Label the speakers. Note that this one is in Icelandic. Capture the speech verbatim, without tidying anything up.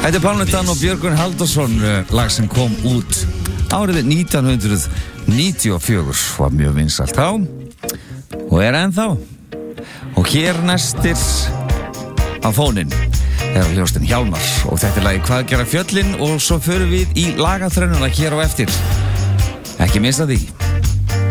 Speaker 1: Þetta er Pálnittan og Björgvin Halldórsson, lag sem kom út árið nítján hundruð níutíu og fjögur, var mjög vinsælt þá og er ennþá. Og hér næstir á fóninn er hljómsveitin Hjálmar og þetta er lagið Hvað gera fjöllin og svo förum við í lagaþrennuna hér á eftir. Ekki missa því.